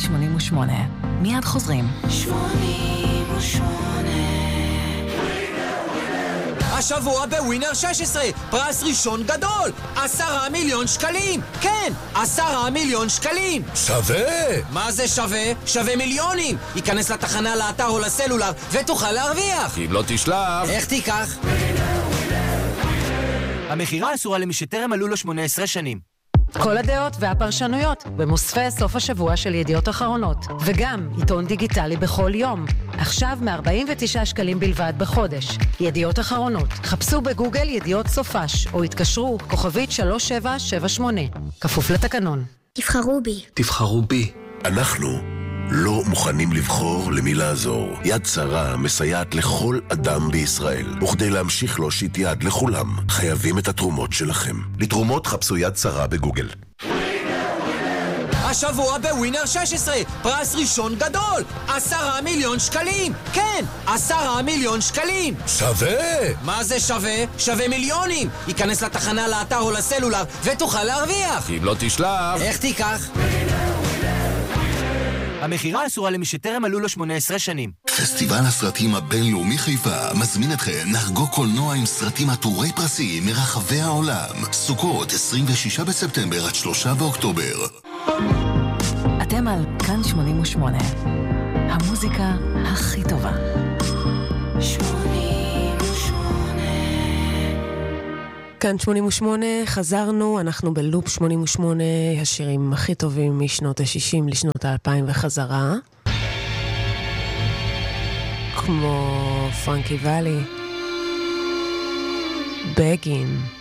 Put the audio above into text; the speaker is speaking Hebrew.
88. מיד חוזרים. 88. השבוע בווינר 16, פרס ראשון גדול, 10 מיליון שקלים. כן, 10 מיליון שקלים. שווה! מה זה שווה? שווה מיליונים. ייכנס לתחנה, לאתר או לסלולר ותוכל להרוויח. אם לא תשלח... איך תיקח? המחירה אסורה למי שטרם מלאו לו 18 שנים. כל הדעות והפרשנויות במוספי סוף השבוע של ידיעות אחרונות, וגם עיתון דיגיטלי בכל יום. עכשיו מ-49 שקלים בלבד בחודש. ידיעות אחרונות. חפשו בגוגל ידיעות סופש, או התקשרו כוכבית 3778. כפוף לתקנון. תבחרו בי. תבחרו בי. אנחנו לא מוכנים לבחור למי לעזור. יד שרה מסייעת לכל אדם בישראל, וכדי להמשיך להושיט יד לכולם, חייבים את התרומות שלכם. לתרומות חפשו יד שרה בגוגל. השבוע בווינר 16, פרס ראשון גדול, 10 מיליון שקלים. כן, 10 מיליון שקלים. שווה! מה זה שווה? שווה מיליונים. ייכנס לתחנה, לאתר או לסלולר ותוכל להרוויח. אם לא תשלח... איך תיקח? המחירה אסורה למי שטרם מלאו לו 18 שנים. פסטיבל הסרטים הבינלאומי חיפה מזמין אתכם לחגוג קולנוע עם סרטים עטורי פרסים מרחבי העולם. סוכות 26 בספטמבר עד 3 באוקטובר. אתם על כאן 88. המוזיקה הכי טובה. 88. כאן 88, חזרנו, אנחנו בלופ 88, השירים הכי טובים משנות ה-60 לשנות ה-2000 וחזרה. כמו פרנקי ואלי, בגין.